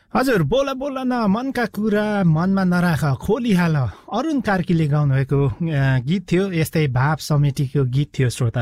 हजुर बोला बोला न मनका कुरा मनमा नराख खोलिहाल अरुण कार्कीले गाउनुभएको गीत थियो। यस्तै भाव समेटिको गीत थियो श्रोता।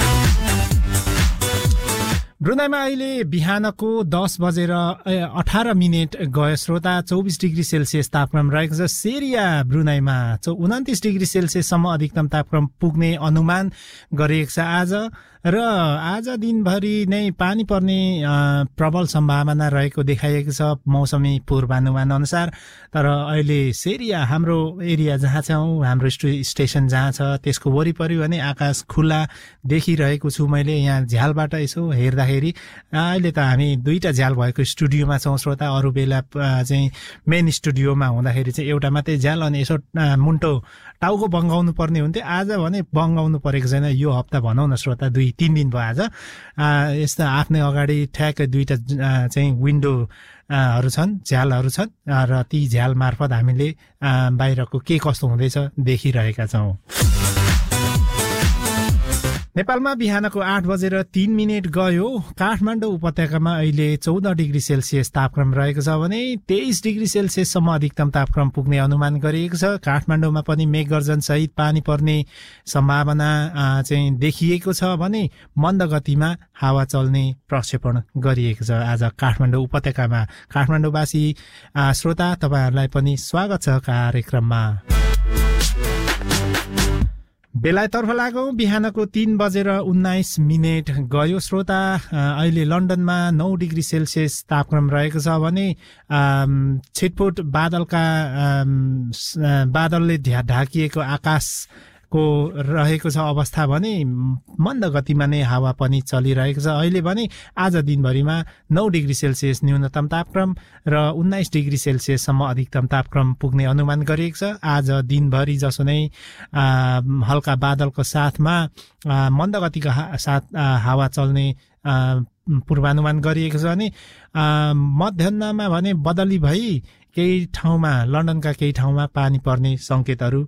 ब्रुनाईमा अहिले बिहानको 10:18 गयो श्रोता। 24 डिग्री सेल्सियस तापक्रम रहेको छ। सेरिया ब्रुनाईमा 29 डिग्री सेल्सियससम्म अधिकतम तापक्रम पुग्ने अनुमान गरिएको छ आज। र आज दिनभरि नै पानी पर्ने प्रबल सम्भावना रहेको देखाइएको छ मौसमी पूर्वानुमान अनुसार। तर अहिले सेरिया हाम्रो एरिया जहाँ छौँ, हाम्रो स्टेसन जहाँ छ त्यसको वरिपरि भने आकाश खुल्ला देखिरहेको छु मैले यहाँ झ्यालबाट यसो हेर्दाखेरि। अहिले त हामी दुईटा झ्याल भएको स्टुडियोमा छौँ श्रोता। अरू बेला चाहिँ मेन स्टुडियोमा हुँदाखेरि चाहिँ एउटा मात्रै झ्याल अनि यसो मुन्टो टाउको बङ्गाउनु पर्ने हुन्थ्यो। आज भने बङ्गाउनु परेको छैन। यो हप्ता भनौँ न श्रोता 2-3 दिन भयो आज। यस्तो आफ्नै अगाडि ठ्याक्कै दुईटा चाहिँ विन्डोहरू छन्, झ्यालहरू छन् र ती झ्याल मार्फत हामीले बाहिरको के कस्तो हुँदैछ देखिरहेका छौँ। नेपालमा बिहानको 8:03 गयो। काठमाडौँ उपत्यकामा अहिले 14 डिग्री सेल्सियस तापक्रम रहेको छ भने 23 डिग्री सेल्सियससम्म अधिकतम तापक्रम पुग्ने अनुमान गरिएको छ। काठमाडौँमा पनि मेघगर्जन सहित पानी पर्ने सम्भावना चाहिँ देखिएको छ भने मन्द गतिमा हावा चल्ने प्रक्षेपण गरिएको छ आज काठमाडौँ उपत्यकामा। काठमाडौँवासी श्रोता तपाईहरुलाई पनि स्वागत छ कार्यक्रममा। बेलायतर्फ लागौं। बिहानको 3:19 गयो श्रोता। अहिले लन्डनमा 9 डिग्री सेल्सियस तापक्रम रहेको छ भने छिटपुट बादलले ढाकिएको आकाशको रहेको छ अवस्था भने मन्द गतिमा नै हावा पनि चलिरहेको छ। अहिले भने आज दिनभरिमा 9 डिग्री सेल्सियस न्यूनतम तापक्रम र 19 डिग्री सेल्सियससम्म अधिकतम तापक्रम पुग्ने अनुमान गरिएको छ। आज दिनभरि जसो नै हल्का बादलको साथमा मन्द गतिको साथ हावा चल्ने पूर्वानुमान गरिएको छ भने मध्याहमा भने बदली भई केही ठाउँमा लन्डनका केही ठाउँमा पानी पर्ने संकेतहरू